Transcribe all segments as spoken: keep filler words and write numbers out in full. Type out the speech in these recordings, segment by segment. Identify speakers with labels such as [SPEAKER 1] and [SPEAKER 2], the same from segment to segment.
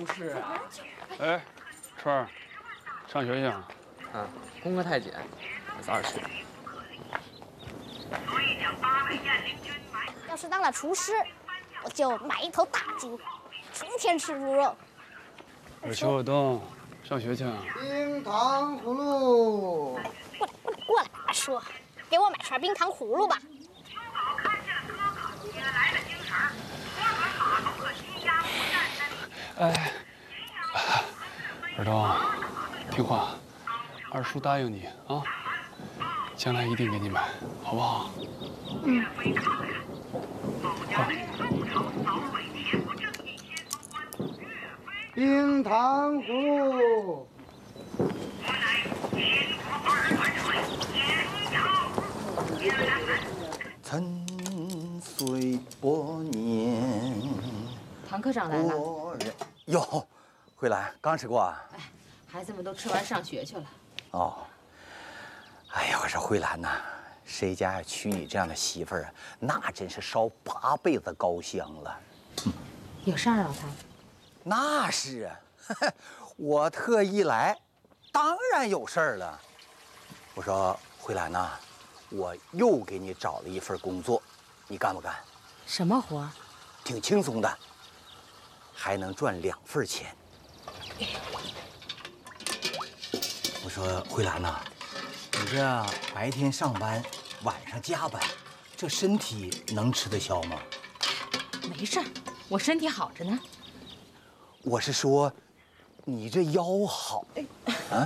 [SPEAKER 1] 出事啊！
[SPEAKER 2] 哎，川儿，上学去啊？
[SPEAKER 1] 啊，功课太紧，我早点去。
[SPEAKER 3] 要是当了厨师，我就买一头大猪，天天吃猪肉。
[SPEAKER 2] 二秋我东，上学去啊？
[SPEAKER 4] 冰糖葫芦。
[SPEAKER 3] 过来，过来，过来！阿叔，给我买串冰糖葫芦吧。
[SPEAKER 2] 哎，尔东，听话，二叔答应你啊，将来一定给你买，好不好？嗯。快。
[SPEAKER 4] 冰糖葫芦。沉睡多年。
[SPEAKER 5] 唐科长来了。
[SPEAKER 4] 哟，慧兰刚吃过啊？
[SPEAKER 5] 哎，孩子们都吃完上学去了。
[SPEAKER 4] 哦。哎呀，我说慧兰呐，谁家要娶你这样的媳妇儿啊，那真是烧八辈子高香了。
[SPEAKER 5] 嗯、有事儿啊，他？
[SPEAKER 4] 那是啊，我特意来，当然有事儿了。我说慧兰呐，我又给你找了一份工作，你干不干？
[SPEAKER 5] 什么活？
[SPEAKER 4] 挺轻松的。 还能赚两份钱。我说慧兰呐，你这白天上班，晚上加班，这身体能吃得消吗？
[SPEAKER 5] 没事儿，我身体好着呢。
[SPEAKER 4] 我是说，你这腰好啊。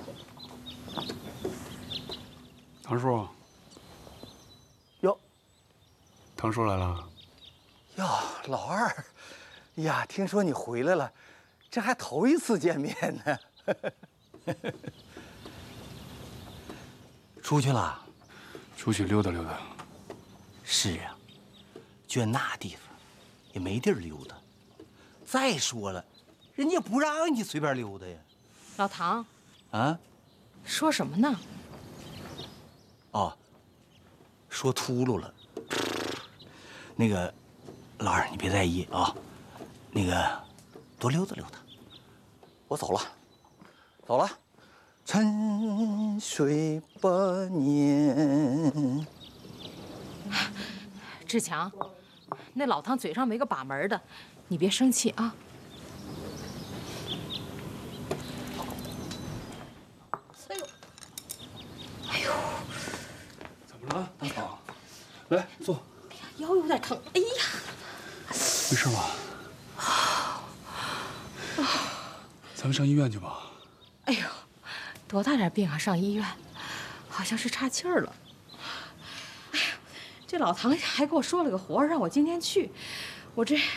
[SPEAKER 2] 唐叔。
[SPEAKER 4] 哟。
[SPEAKER 2] 唐叔来了。
[SPEAKER 4] 哟，老二。 呀，听说你回来了，这还头一次见面呢。出去了？
[SPEAKER 2] 出去溜达溜达。
[SPEAKER 4] 是啊，就那地方，也没地儿溜达。再说了，人家不让你随便溜达呀。
[SPEAKER 5] 老唐。
[SPEAKER 4] 啊？
[SPEAKER 5] 说什么呢？
[SPEAKER 4] 哦，说秃噜了。那个，老二，你别在意啊。 那个，多溜达溜达。我走了，走了。沉睡百年。
[SPEAKER 5] 志强，那老唐嘴上没个把门的，你别生气啊。哎呦，哎呦，
[SPEAKER 2] 怎么了，大嫂？来坐。
[SPEAKER 5] 哎呀，腰有点疼。哎呀，
[SPEAKER 2] 没事吧？ 咱们上医院去吧。
[SPEAKER 5] 哎呦，多大点病啊，上医院，好像是岔气儿了。哎呀，这老唐还给我说了个活，让我今天去，我这……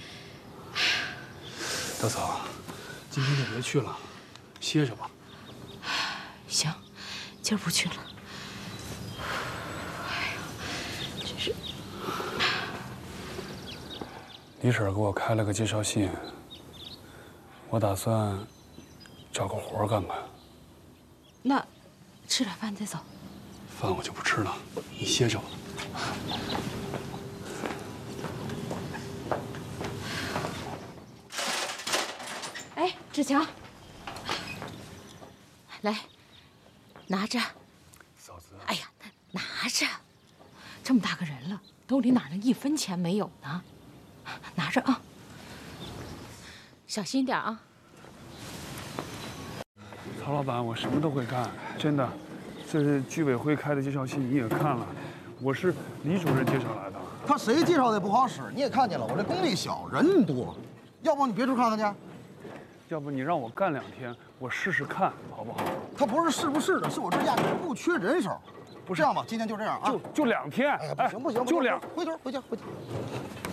[SPEAKER 2] 大嫂，今天就别去了，歇着吧。
[SPEAKER 5] 行，今儿不去了。哎呀，真是。
[SPEAKER 2] 李婶给我开了个介绍信。 我打算找个活干干。
[SPEAKER 5] 那吃点饭再走。
[SPEAKER 2] 饭我就不吃了，你歇着吧。
[SPEAKER 5] 哎，志强，来，拿着。
[SPEAKER 2] 嫂子。
[SPEAKER 5] 哎呀，拿着，这么大个人了，兜里哪能一分钱没有呢？拿着啊。 小心点啊！
[SPEAKER 2] 曹老板，我什么都会干，真的。这是居委会开的介绍信，你也看了，我是李主任介绍来的。
[SPEAKER 6] 他谁介绍的不好使，你也看见了，我这功力小，人多。要不你别处看看去？
[SPEAKER 2] 要不你让我干两天，我试试看，好不好？
[SPEAKER 6] 他不是是不是的，是我这压根不缺人手。不是这样吧？今天就这样啊！
[SPEAKER 2] 就就两天。
[SPEAKER 6] 哎呀，不行不行，
[SPEAKER 2] 就两，
[SPEAKER 6] 回头回家回家。